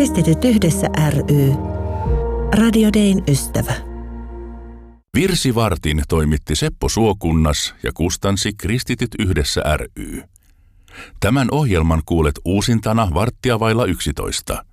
Kristityt yhdessä ry. Radio Dayn ystävä. Virsivartin toimitti Seppo Suokunnas ja kustansi Kristityt yhdessä ry. Tämän ohjelman kuulet uusintana 11:15.